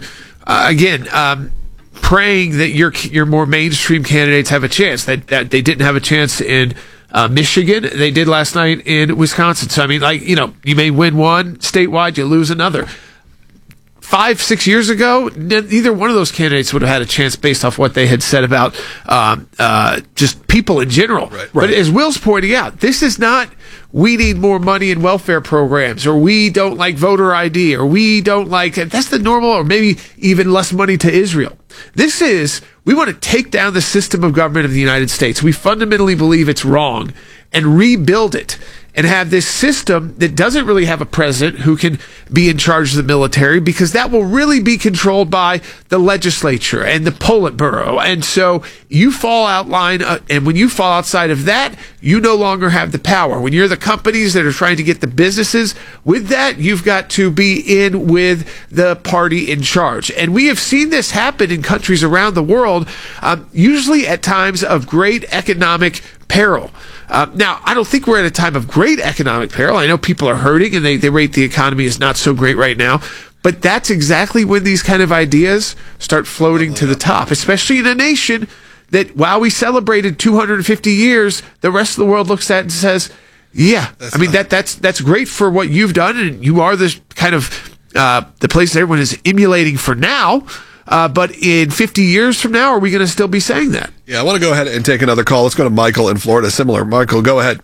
praying that your more mainstream candidates have a chance. That they didn't have a chance in Michigan. They did last night in Wisconsin. So, I mean, you may win one statewide, you lose another. 5-6 years ago, neither one of those candidates would have had a chance based off what they had said about just people in general. Right. But as Will's pointing out, this is not, we need more money in welfare programs, or we don't like voter ID, or we don't like, that's the normal, or maybe even less money to Israel. This is, we want to take down the system of government of the United States. We fundamentally believe it's wrong and rebuild it and have this system that doesn't really have a president who can be in charge of the military, because that will really be controlled by the legislature and the Politburo. And so you fall out line, and when you fall outside of that, you no longer have the power. When you're the companies that are trying to get the businesses with that, you've got to be in with the party in charge. And we have seen this happen in countries around the world, usually at times of great economic peril. Now, I don't think we're at a time of great economic peril. I know people are hurting and they rate the economy is not so great right now. But that's exactly when these kind of ideas start floating to the top, especially in a nation that, while we celebrated 250 years, the rest of the world looks at it and says, yeah, that's great for what you've done, and you are the kind of the place that everyone is emulating for now. But in 50 years from now, are we going to still be saying that? Yeah, I want to go ahead and take another call. Let's go to Michael in Florida. Similar. Michael, go ahead.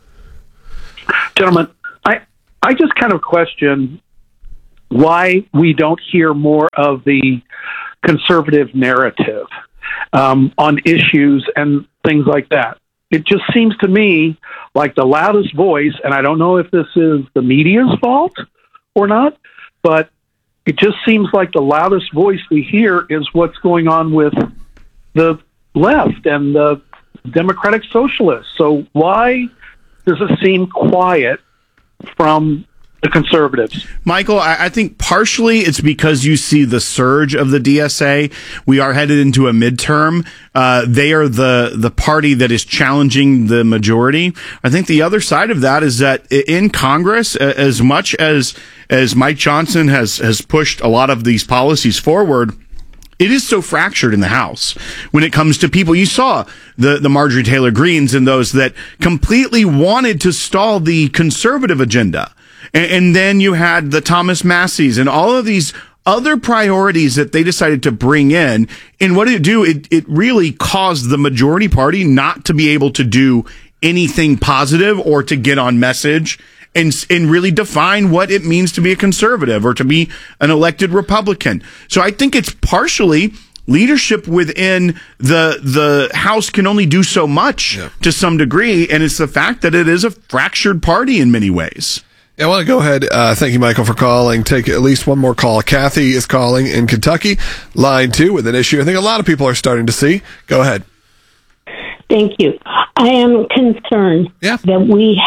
Gentlemen, I just kind of question why we don't hear more of the conservative narrative on issues and things like that. It just seems to me like the loudest voice, and I don't know if this is the media's fault or not, but it just seems like the loudest voice we hear is what's going on with the left and the Democratic Socialists. So why does it seem quiet from the conservatives? Michael, I think partially it's because you see the surge of the DSA. We are headed into a midterm. They are the party that is challenging the majority. I think the other side of that is that in Congress, as much as Mike Johnson has pushed a lot of these policies forward, it is so fractured in the House when it comes to people. You saw the Marjorie Taylor Greens and those that completely wanted to stall the conservative agenda. And then you had the Thomas Masseys and all of these other priorities that they decided to bring in. And what did it do? It really caused the majority party not to be able to do anything positive or to get on message and really define what it means to be a conservative or to be an elected Republican. So I think it's partially leadership within the House can only do so much to some degree, and it's the fact that it is a fractured party in many ways. Yeah, I want to go ahead. Thank you, Michael, for calling. Take at least one more call. Kathy is calling in Kentucky, line 2, with an issue I think a lot of people are starting to see. Go ahead. Thank you. I am concerned that we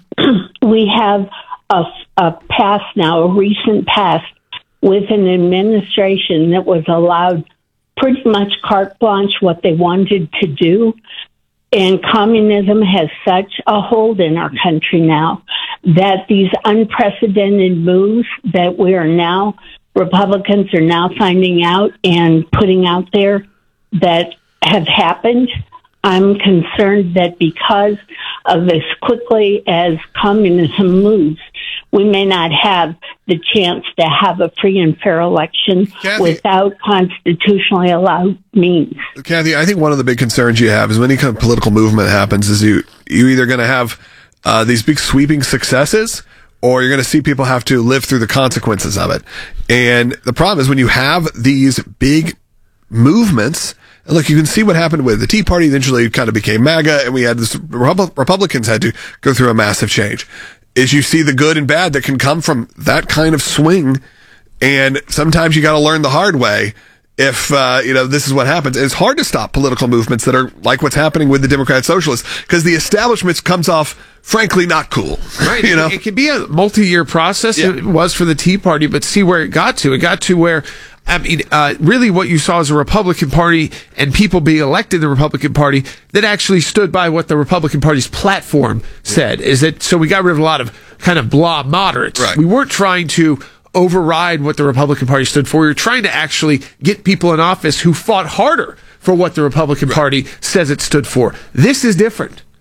have a past now, a recent past, with an administration that was allowed pretty much carte blanche what they wanted to do. And communism has such a hold in our country now that these unprecedented moves that we are now, Republicans are now finding out and putting out there that have happened. I'm concerned that because of as quickly as communism moves, we may not have the chance to have a free and fair election without constitutionally allowed means. Kathy, I think one of the big concerns you have is when any kind of political movement happens is you either going to have these big sweeping successes, or you're going to see people have to live through the consequences of it. And the problem is when you have these big movements, and look, you can see what happened with the Tea Party. Eventually kind of became MAGA, and we had this, Republicans had to go through a massive change. Is you see the good and bad that can come from that kind of swing, and sometimes you got to learn the hard way. If this is what happens, it's hard to stop political movements that are like what's happening with the Democrat Socialists, because the establishment comes off, frankly, not cool. Right. It can be a multi-year process. Yeah. It was for the Tea Party, but see where it got to. It got to where, really what you saw is a Republican Party and people being elected in the Republican Party that actually stood by what the Republican Party's platform said. Is that so? We got rid of a lot of kind of blah moderates. Right. We weren't trying to override what the Republican Party stood for. We were trying to actually get people in office who fought harder for what the Republican Party says it stood for. This is different.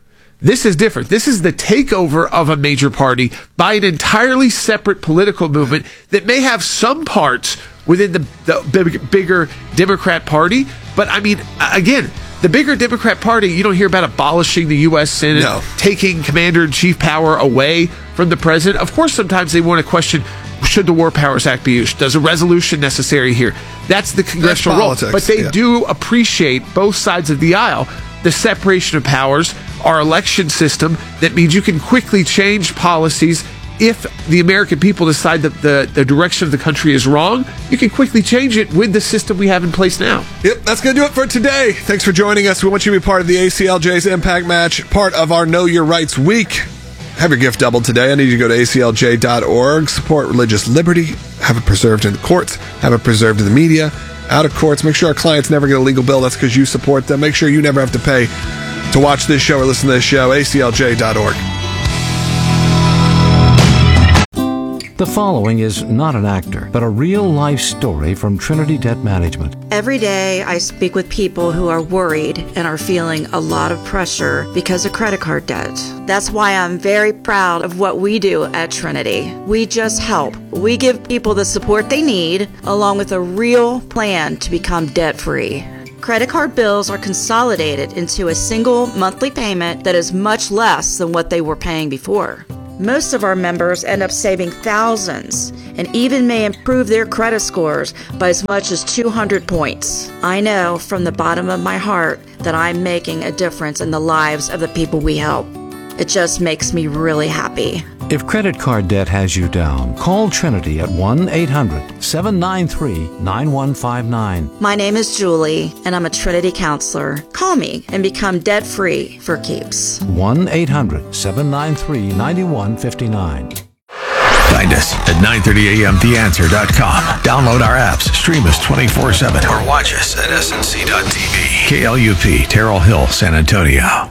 This is different. This is the takeover of a major party by an entirely separate political movement that may have some parts within the bigger Democrat Party. But I mean, again, the bigger Democrat Party, you don't hear about abolishing the U.S. Senate, taking commander-in-chief power away from the president. Of course, sometimes they want to question, should the War Powers Act be used? Does a resolution necessary here? That's the congressional role. But they do appreciate both sides of the aisle. The separation of powers, our election system, that means you can quickly change policies. If the American people decide that the direction of the country is wrong, you can quickly change it with the system we have in place now. Yep, that's going to do it for today. Thanks for joining us. We want you to be part of the ACLJ's Impact Match, part of our Know Your Rights Week. Have your gift doubled today. I need you to go to aclj.org. Support religious liberty. Have it preserved in the courts. Have it preserved in the media. Out of courts. Make sure our clients never get a legal bill. That's because you support them. Make sure you never have to pay to watch this show or listen to this show. aclj.org. The following is not an actor, but a real-life story from Trinity Debt Management. Every day, I speak with people who are worried and are feeling a lot of pressure because of credit card debt. That's why I'm very proud of what we do at Trinity. We just help. We give people the support they need, along with a real plan to become debt-free. Credit card bills are consolidated into a single monthly payment that is much less than what they were paying before. Most of our members end up saving thousands and even may improve their credit scores by as much as 200 points. I know from the bottom of my heart that I'm making a difference in the lives of the people we help. It just makes me really happy. If credit card debt has you down, call Trinity at 1-800-793-9159. My name is Julie, and I'm a Trinity counselor. Call me and become debt-free for keeps. 1-800-793-9159. Find us at 930amtheanswer.com. Download our apps, stream us 24/7, or watch us at snc.tv. KLUP, Terrell Hill, San Antonio.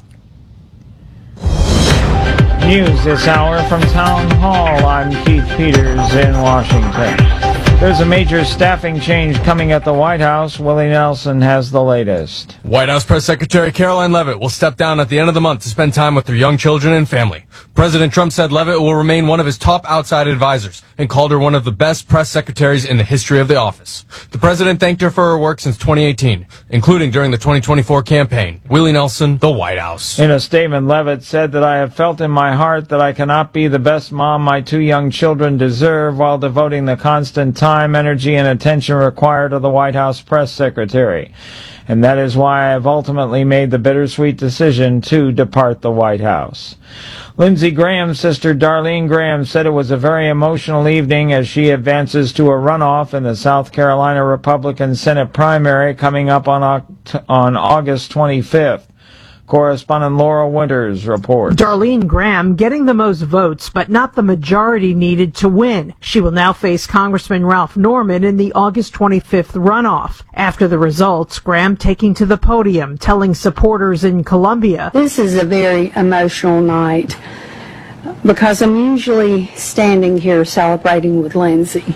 News this hour from Town Hall. I'm Keith Peters in Washington. There's a major staffing change coming at the White House. Willie Nelson has the latest. White House Press Secretary Caroline Leavitt will step down at the end of the month to spend time with their young children and family. President Trump said Leavitt will remain one of his top outside advisors and called her one of the best press secretaries in the history of the office. The president thanked her for her work since 2018, including during the 2024 campaign. Willie Nelson, the White House. In a statement, Leavitt said that I have felt in my heart that I cannot be the best mom my two young children deserve while devoting the constant time, energy, and attention required of the White House press secretary. And that is why I have ultimately made the bittersweet decision to depart the White House. Lindsey Graham's sister Darlene Graham said it was a very emotional evening as she advances to a runoff in the South Carolina Republican Senate primary coming up on August 25th. Correspondent Laura Winters reports. Darlene Graham getting the most votes, but not the majority needed to win. She will now face Congressman Ralph Norman in the August 25th runoff. After the results, Graham taking to the podium, telling supporters in Columbia, "This is a very emotional night because I'm usually standing here celebrating with Lindsey.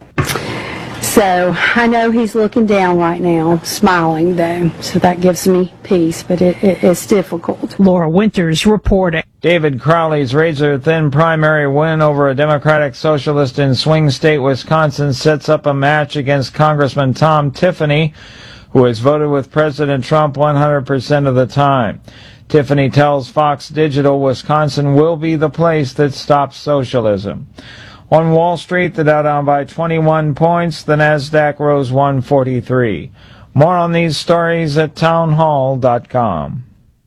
So I know he's looking down right now, smiling though, so that gives me peace, but it's difficult." Laura Winters reporting. David Crowley's razor-thin primary win over a Democratic socialist in swing state Wisconsin sets up a match against Congressman Tom Tiffany, who has voted with President Trump 100% of the time. Tiffany tells Fox Digital Wisconsin will be the place that stops socialism. On Wall Street, the Dow down by 21 points. The Nasdaq rose 143. More on these stories at townhall.com.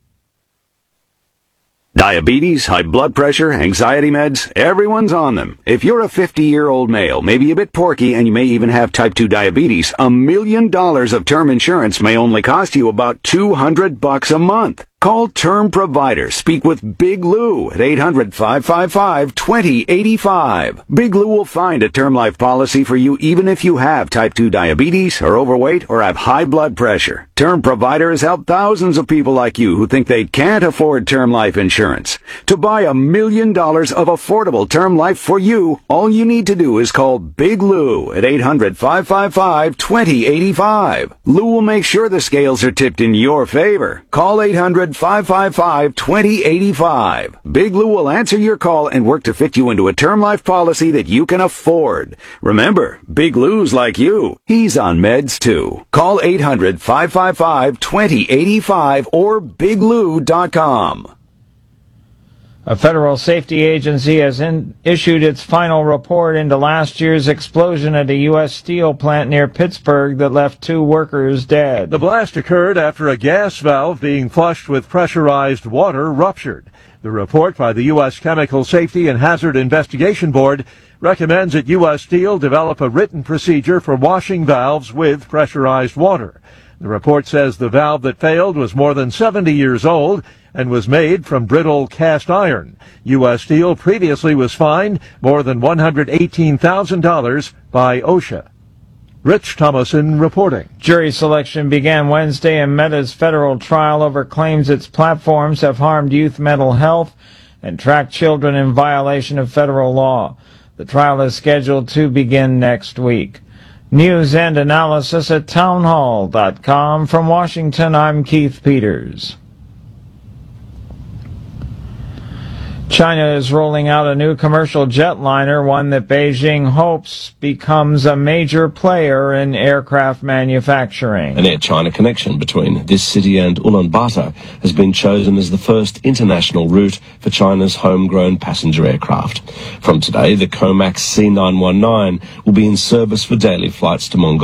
Diabetes, high blood pressure, anxiety meds, everyone's on them. If you're a 50-year-old male, maybe a bit porky, and you may even have type 2 diabetes, $1 million of term insurance may only cost you about $200 a month. Call Term Provider. Speak with Big Lou at 800-555-2085. Big Lou will find a term life policy for you even if you have type 2 diabetes, are overweight, or have high blood pressure. Term Provider has helped thousands of people like you who think they can't afford term life insurance. To buy $1 million of affordable term life for you, all you need to do is call Big Lou at 800-555-2085. Lou will make sure the scales are tipped in your favor. Call 800 1-800-555-2085. Big Lou will answer your call and work to fit you into a term life policy that you can afford. Remember, Big Lou's like you. He's on meds too. Call 800-555-2085 or biglou.com. A federal safety agency has issued its final report into last year's explosion at a U.S. steel plant near Pittsburgh that left 2 workers dead. The blast occurred after a gas valve being flushed with pressurized water ruptured. The report by the U.S. Chemical Safety and Hazard Investigation Board recommends that U.S. Steel develop a written procedure for washing valves with pressurized water. The report says the valve that failed was more than 70 years old and was made from brittle cast iron. U.S. Steel previously was fined more than $118,000 by OSHA. Rich Thomason reporting. Jury selection began Wednesday in Meta's federal trial over claims its platforms have harmed youth mental health and tracked children in violation of federal law. The trial is scheduled to begin next week. News and analysis at townhall.com. From Washington, I'm Keith Peters. China is rolling out a new commercial jetliner, one that Beijing hopes becomes a major player in aircraft manufacturing. An Air China connection between this city and Ulaanbaatar has been chosen as the first international route for China's homegrown passenger aircraft. From today, the Comac C919 will be in service for daily flights to Mongolia.